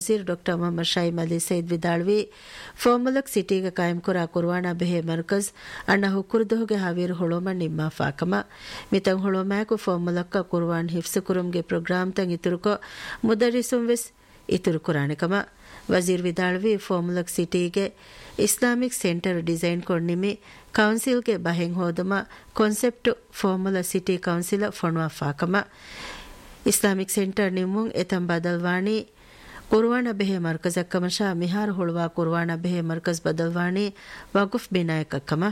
वजीर डॉक्टर मोहम्मद शाहिम अली सईद विदाळवी ಫಾರ್ಮುಲಕ್ ಸಿಟಿಗೆ ಕಾಯಂ ಕುರಾ ಕುರ್ವಾಣ ಬೆಹೆ ಮರ್ಕಜ್ ಅಣ್ಣ ಹುಕ್ಕುರ್ದೋಗೆ ಹಾವೀರು ಹೊಳೋಮ ನಿಮ್ಮ ಫಾಕಮ ಮಿತಂ ಹೊಳೋಮ್ಯಾಕು ಫಾರ್ಮುಲಕ್ಕ ಕುರ್ವಾನ್ ಹಿಫ್ಸ್ ಕುರುಮ್ಗೆ ಪ್ರೋಗ್ರಾಮ್ ತಂ ಇತುರುಕೊ ಮುದರಿಸುಂ ವೆಸ್ ಇತುರು ಕುರಾಣಿಕಮ ವಜೀರ್ ವಿದಾಳ್ವಿ ಫಾರ್ಮುಲಕ್ ಸಿಟಿಗೆ Islamic centre design ಕೊಣ್ಣಿಮಿ ಕೌನ್ಸಿಲ್ಗೆ ಬಹೆಂ ಹೋದಮ concept formula city council ಫೊಣುವ ಫಾಕಮ Islamic centre ನಿಮ್ಮುಂ ಎತಂ ಬದಲ್ವಾಣಿ ಕುರ್ವಾಣ ಬೆಹೆ ಮರ್ಕಜಕ್ಕಮಶ ಮಿಹಾರ್ ಹುಳುವ ಕುರ್ವಾಣ ಬೆಹೆ Markaz ಬದಲ್ವಾಣಿ ವಗುಫ್ ಬಿನಾಯಕಕ್ಕಮ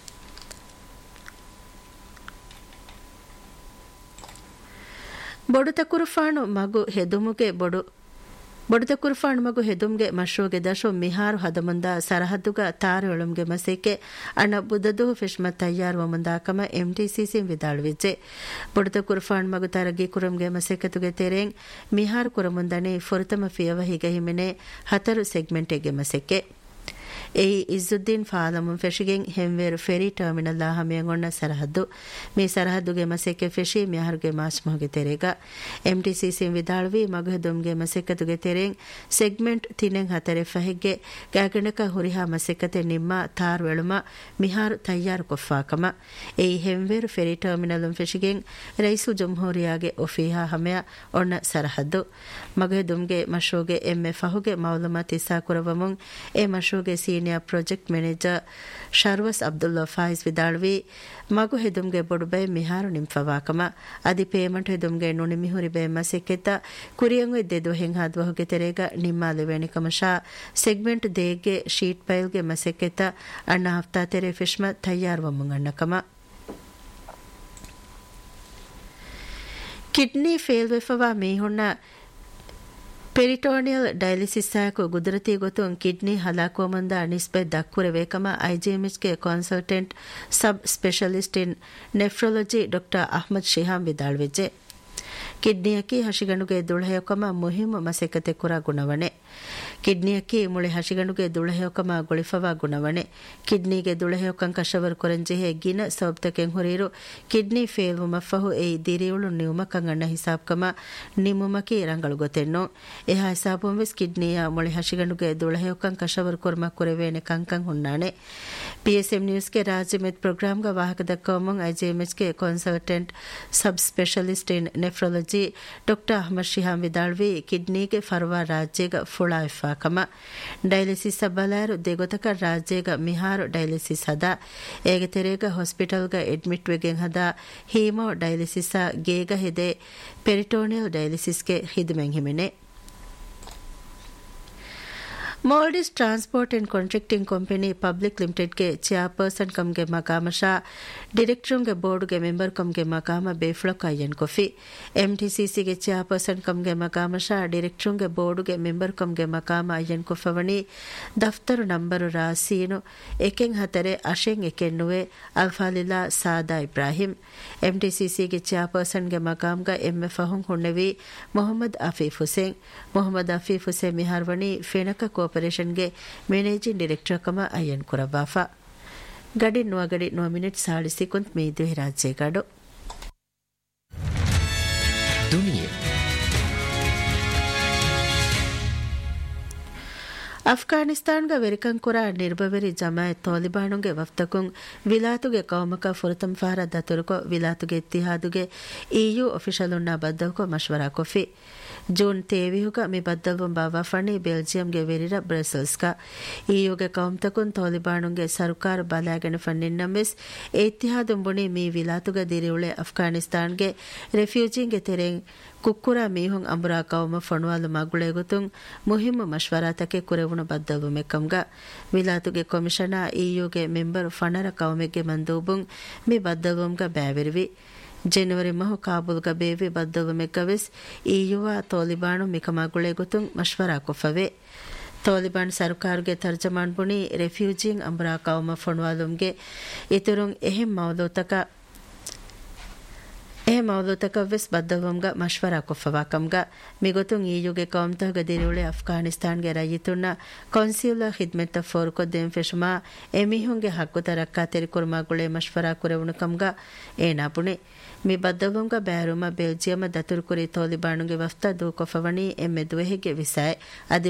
ಬೊಡುತಕುರುಫಾಣು ಮಗು ಹೆದುಮುಗೆ ಬೊಡುತಕುರುಫಾಣು ಮಗು ಹೆದುಮ್ಗೆ ಮಶ್ರೂಗೆ ದಶು ಮಿಹಾರು ಹದಮುಂದ ಸರಹದ್ದುಗ ತಾರು ಎಳುಮ್ಗೆ ಮಸೇಕೆ ಅಣ್ಣ ಬುದದು ಫಿಶ್ಮತ್ ತಯ್ಯಾರ್ ವಮುಂದಾಕಮ ಎಂಟಿಸಿಸಿ ವಿದಾಳುವಿಜ್ಜೆ ಬೊಡುತಕುರುಫಾಣು ಮಗು ತರಗಿ ಕುರುಮ್ಗೆ ಮಸೇಕತುಗೆ ತೆರೆಂಗ್ ಮಿಹಾರು ಕುರಮುಂದನೆ ಫುರತಮ ಫಿಯವ ಹಿಗ ಹಿಮೆನೆ ಹತರು ಸೆಗ್ಮೆಂಟೆಗೆ ಮಸೇಕೆ ಎಯಿ ಇಜ್ಜುದ್ದೀನ್ ಫಾಲಮುಂ ಫೆಶಿಗೆಂಗ್ ಹೆಂವೇರು ಫೆರಿ ಟರ್ಮಿನಲ್ ಹಮೆಯಂಗೊಣ್ಣ ಸರಹದ್ದು ಮೀ ಸರಹದ್ದುಗೆ ಮಸೆಕೆ ಫೆಶಿ ಮಿಯಾರುಗೆ ಮಾಚ್ಮೋಗೆ ತೆರೆಗ ಎಂಟಿಸಿಸಿ ವಿದಾಳ್ವಿ ಮಗುಹೆದುಮ್ಗೆ ಮಸೆಕತುಗೆ ತೆರೆಂಗ್ ಸೆಗ್ಮೆಂಟ್ ತಿನೆಂಗ್ ಹತರೆ ಫಹಿಗ್ಗೆ ಗ್ಯಾಗಣಕ ಹುರಿಹಾ ಮಸೆಕತೆ ನಿಮ್ಮ ತಾರ್ ವೆಳುಮ ಮಿಹಾರು ತಯ್ಯಾರು ಕೊಫ್ಫಾಕಮ ಎಯಿ ಹೆಂವೇರು ಫೆರಿ ಟರ್ಮಿನಲುಂ ಫೆಶಿಗೆಂಗ್ ರೈಸು ಜುಮ್ಹೂರಿಯಾಗೆ ಒಫೀಹಾ ಹಮೆಯ ಒಣ್ಣ ಸರಹದ್ದು ಮಗುಹೆದುಮ್ಗೆ ಮಶ್ರೂಗೆ ಎಮ್ಮೆ ಫಹುಗೆ ಮೌಲುಮಾತ್ Isa ಕುರವಮುಂ A ಮಶ್ರೂಗೆ senior project manager ಶರ್ವಸ್ Abdullah ಫಾಯಿಜ್ ವಿದಾಳ್ವಿ ಮಗು ಹೆದುಮ್ಗೆ ಬೊಡುಬೈ ಮಿಹಾರು ನಿಂಫವಾಕಮ ಅದಿ ಪೇಮೆಂಟ್ ಹೆದುಮ್ಗೆ ನುಣಿ ಮಿಹುರಿ ಬೈ ಮಸೆಕೆತ ಕುರಿಯಂಗು ಎದ್ದೆದು ಹೆಂಗಾದ್ವಹುಗೆ ತೆರೆಗ ನಿಮ್ಮಾಲೆ ವೇಣಿಕಮಶ ಸೆಗ್ಮೆಂಟ್ ದೇಗೆ ಶೀಟ್ ಪೈಲ್ಗೆ ಮಸೆಕೆತ ಅಣ್ಣ ಹಫ್ತಾ ತೆರೆ ಫಿಶ್ಮ ತಯ್ಯಾರ್ ವಮ್ಮುಂಗಣ್ಣಕಮ ಕಿಡ್ನಿ ಫೇಲ್ ವೆಫವಾ ಮೀಹುಣ್ಣ ಪೆರಿಟೋನಿಯಲ್ ಡಯಾಲಿಸಿಸ್ ಸಾಕು ಗುಜರಾತಿ ಗೊತ್ತು kidney ಹಲಾಕೋಮಂದ ನಿಸ್ಬೆ ದಕ್ಕುರವೇಕಮ ಐಜಿಎಂಎಚ್ಗೆ consultant sub specialist in nephrology doctor Ahmed ಶಿಹಾಮ್ ವಿದಾಳ್ವೆಜ್ಜೆ ಕಿಡ್ನಿಯಕ್ಕಿ ಹಸಿಗಣುಗೆ ದುಳಹೆಯೊಕಮ ಮುಹಿಮ್ ಮಸೆಕತೆ ಕುರ ಗುಣವಣೆ ಕಿಡ್ನಿಯಕ್ಕಿ Mule ಹಸಿಗಣುಗೆ ದುಳಹೆಯೊಕಮ ಗೊಳಿಫವ ಗುಣವಣೆ ಕಿಡ್ನಿಗೆ ದುಳಹೆಯೊಕಂ ಕಶವರ್ ಕೊರಂಜೆಹೆ ಗಿನ ಸೌಬ್ತಕೆಂ ಹೊರೀರು kidney ಫೇಲ್ವು ಮಫಹು ಎಯಿ ದಿರಿಯುಳು ನಿವುಮಕಂ ಅಣ್ಣ ಹಿಸಾಬ್ಕಮ ನಿಮುಮಕಿ ರಂಗಳು ಗೊತೆನ್ನೋ ಎಹಾ ಹಿಸಾಬುಂ ವೆಸ್ ಕಿಡ್ನಿಯ ಮುಳೆ ಹಸಿಗಣುಗೆ ದುಳಹೆಯೊಕಂ ಕಶವರ್ ಕೊರ್ಮ ಕುರೆವೇನೆ ಕಂಕಂ ಹುಣ್ಣಾಣೆ ಪಿಎಸ್ಎಂ ನ್ಯೂಸ್ಗೆ ರಾಜ್ಯ ಮೆತ್ ಪ್ರೋಗ್ರಾಮ್ಗ ವಾಹಕ ದಕ್ಕವಮುಂ ಐಜಿಎಂಎಚ್ಗೆ consultant sub specialist in nephrology doctor Ahmed ಶಿಹಾಮ್ ವಿದಾಳ್ವಿ ಕಿಡ್ನಿಗೆ ಫರ್ವಾ ರಾಜ್ಯಗ ಫುಳಾಯಿಫಾಕಮ dialysis ಬಲಾರು ದೇಗೊತಕ ರಾಜ್ಯಗ ಮಿಹಾರು dialysis ಹದ ಏಗೆ ತೆರೆಗ ಹಾಸ್ಪಿಟಲ್ಗ ಅಡ್ಮಿಟ್ ವೆಗೆಂ ಹದ ಹೀಮೋ dialysis ಗೇಗ ಹಿದೆ peritoneal ಡಯಾಲಿಸಿಸ್ಗೆ ಹಿದಮೆಂ ಹಿಮೆನೆ Maldives Transport and Contracting Company Public Limited के chairperson कम के मकामशा डायरेक्टरों के बोर्ड के मेंबर कम के मकाम बेफलो कायन कोफी एमटीसीसी के चेयरपर्सन कम के मकामशा डायरेक्टरों के बोर्ड के मेंबर कम के मकाम आयन कोफवनी दफ्तर नंबर रासीनो एकेंग हतरे अशेंग एकेन्नुवे अल्फालिला सादा इब्राहिम एमटीसीसी के चेयरपर्सन के मकाम का MA फहुं हुन्नवी Mohammad Afif Hussain मिहारवनी फेनका ಆಪರೇಷನ್ಗೆ managing director ಕಮ ಅಯ್ಯನ್ ಕುರಬಾಫಾ ಗಡಿ ನುವ ಮಿನಿಟ್ ಸಾಳಿಸಿ ಕುಂತ್ ಮೇದು ರಾಜ್ಯಗಾಡು ದುನಿಯಾ ಅಫ್ಘಾನಿಸ್ತಾನ್ಗ ವೆರಿಕಂಕುರ ನಿರ್ಭವೆರಿ ಜಮಾಯತ್ ತಾಲಿಬಾನುಗೆ ವಫ್ತಕುಂ ವಿಲಾತುಗೆ ಕೌಮಕ ಫುರತಂ ಫಾರ ದತುರುಕೊ ವಿಲಾತುಗೆ ಇತ್ತಿಹಾದುಗೆ ಇಯು ಅಫಿಷಲುನ್ನ ಬದ್ದವಕೊ ಮಶ್ವರಾ ಕೊಫಿ ಜೂನ್ ತೇವಿಹುಗ ಮಿ ಬದ್ದವಂ ಬಾವಾಫಣಿ ಬೆಲ್ಜಿಯಂಗೆ ವೆರಿರ ಬ್ರಸೆಲ್ಸ್ಕ ಇಯುಗೆ ಕೌಮತಕುನ್ ತಾಲಿಬಾನುಗೆ ಸರ್ಕಾರ ಬಲಾಗಣ ಫನ್ನಿನ್ನಂವೆಸ್ ಇತ್ತಿಹಾದುಂ ಬುಣಿ ಮಿ ವಿಲಾತುಗ ದಿರಿಯುಳೆ ಅಫ್ಘಾನಿಸ್ತಾನ್ಗೆ ರೆಫ್ಯೂಜಿಂಗೆ ತೆರೆಂ ಕುಕ್ಕುರ ಮೀಹುಂ ಅಂಬುರಾ ಕೌಮ ಫಣುವಾಲು ಮಗುಳೆಗುತುಂ ಮುಹಿಮ್ ಮಶ್ವರಾತಕ್ಕೆ ಕುರೆವುಣ ಬದ್ದವು ಮೆಕ್ಕಂಗ ವಿಲಾತುಗೆ ಕಮಿಷನಾ ಇಯುಗೆ ಮೆಂಬರ್ ಫಣರ ಕೌಮೆಗೆ ಮಂದೂಬುಂ ಮಿ ಬದ್ದವಂಗ ಬ್ಯಾವೆರಿವಿ ಜನವರಿ ಮಹು ಕಾಬೂಲ್ಗ ಬೇವಿ ಬದ್ದವು ಮೆಕ್ಕವೆಸ್ ಇಯುವ ತಾಲಿಬಾನು ಮಿಕಮಗುಳೆ ಗುತುಂ ಮಶ್ವರಾ ಕೊಫವೆ ತಾಲಿಬಾನ್ ಸರ್ಕಾರ್ಗೆ ತರ್ಜಮಾನ್ ಬುಣಿ ರೆಫ್ಯೂಜಿಂಗ್ ಅಂಬುರಾ ಕೌಮ ಫಣುವಾಲುಂಗೆ ಇತುರುಂ ಎಹೆಂ ಮೌಲೂತಕ ವೆಸ್ ಬದ್ದವಂಗ ಮಶ್ವರಾ ಕೊಫವಾಕಂಗ ಮಿಗೊತುಂ ಈಯುಗೆ ಕೌಮ್ತಹಗ ದಿರುಳೆ ಅಫ್ಘಾನಿಸ್ತಾನ್ಗೆ ರಯಿತುನ್ನ ಕೌನ್ಸಿಲರ್ ಖಿದ್ಮೆತ್ತ ಫೋರ್ಕೊ ದೆಂ ಫೆಶುಮಾ ಎಮಿಹುಂಗೆ ಹಕ್ಕು ತರಕ್ಕಾ ತೆರಿಕುರ್ಮಾಗುಳೆ ಮಶ್ವರಾ ಕುರೆವುಣಕಂಗ ಏನಾಪುಣೆ ಮಿ ಬದ್ದವಂಗ ಬ್ಯಾರುಮ ಬೆಲ್ಜಿಯಮ ದತುರುಕುರಿ ತಾಲಿಬಾನುಗೆ ವಫ್ತ ದೂ ಕೊಫವಣಿ ಎಮ್ಮೆ ದುವೆಹಿಗೆ ವಿಸಾಯ್ ಅದಿ